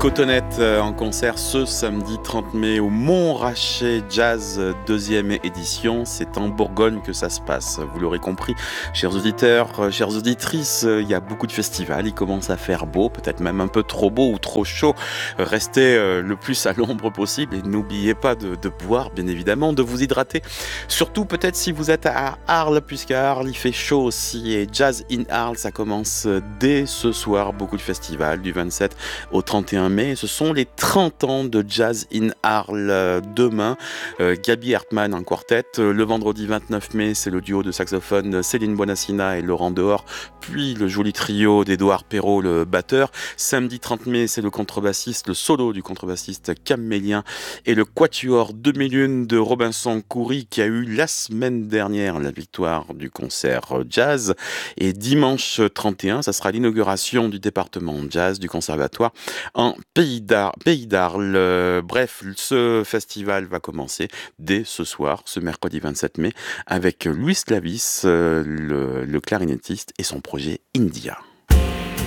Cotonnette en concert ce samedi 30 mai au Montrachet Jazz, deuxième édition. C'est en Bourgogne que ça se passe. Vous l'aurez compris, chers auditeurs, chères auditrices, il y a beaucoup de festivals. Il commence à faire beau, peut-être même un peu trop beau ou trop chaud. Restez le plus à l'ombre possible et n'oubliez pas de boire, bien évidemment, de vous hydrater. Surtout peut-être si vous êtes à Arles, puisqu'à Arles il fait chaud aussi. Et Jazz in Arles, ça commence dès ce soir. Beaucoup de festivals du 27 au 31 mai. Ce sont les 30 ans de Jazz in Arles. Demain, Gaby Hertmann en quartet. Le vendredi 29 mai, c'est le duo de saxophone Céline Bonassina et Laurent Dehors, puis le joli trio d'Édouard Perrault, le batteur. Samedi 30 mai, c'est le contrebassiste, le solo du contrebassiste Camélien et le quatuor 2001 de Robinson Coury qui a eu la semaine dernière la victoire du concert jazz. Et dimanche 31, ça sera l'inauguration du département jazz du conservatoire en Pays d'Arles. Bref, ce festival va commencer dès ce soir, ce mercredi 27 mai, avec Louis Clavis, le clarinettiste, et son projet India.